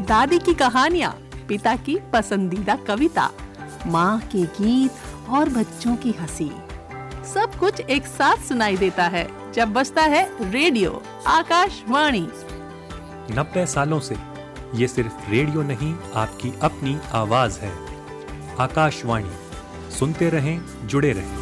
दादी की कहानियाँ, पिता की पसंदीदा कविता, माँ के गीत और बच्चों की हंसी, सब कुछ एक साथ सुनाई देता है जब बजता है रेडियो आकाशवाणी। 90 सालों से ये सिर्फ रेडियो नहीं, आपकी अपनी आवाज है। आकाशवाणी, सुनते रहें, जुड़े रहें।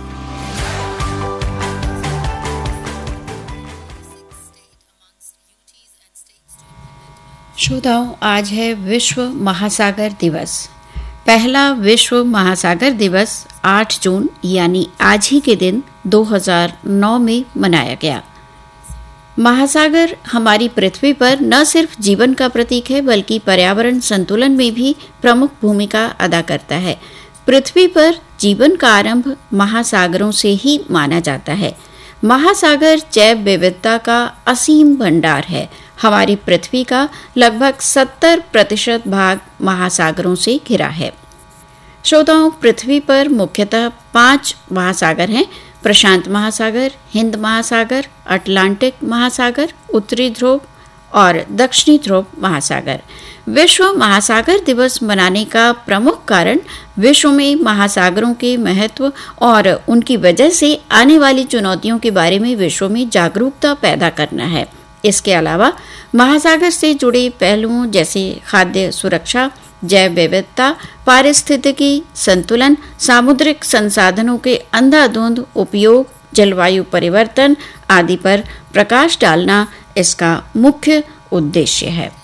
श्रोताओं, आज है विश्व महासागर दिवस। पहला विश्व महासागर दिवस 8 जून यानी आज ही के दिन 2009 में मनाया गया। महासागर हमारी पृथ्वी पर न सिर्फ जीवन का प्रतीक है बल्कि पर्यावरण संतुलन में भी प्रमुख भूमिका अदा करता है। पृथ्वी पर जीवन का आरंभ महासागरों से ही माना जाता है। महासागर जैव विविधता का असीम भंडार है। हमारी पृथ्वी का लगभग 70% भाग महासागरों से घिरा है। श्रोताओं, पृथ्वी पर मुख्यतः 5 महासागर हैं: प्रशांत महासागर, हिंद महासागर, अटलांटिक महासागर, उत्तरी ध्रुव और दक्षिणी ध्रुव महासागर। विश्व महासागर दिवस मनाने का प्रमुख कारण विश्व में महासागरों के महत्व और उनकी वजह से आने वाली चुनौतियों के बारे में विश्व में जागरूकता पैदा करना है। इसके अलावा महासागर से जुड़े पहलुओं जैसे खाद्य सुरक्षा, जैव विविधता, पारिस्थितिकी संतुलन, सामुद्रिक संसाधनों के अंधाधुंध उपयोग, जलवायु परिवर्तन आदि पर प्रकाश डालना इसका मुख्य उद्देश्य है।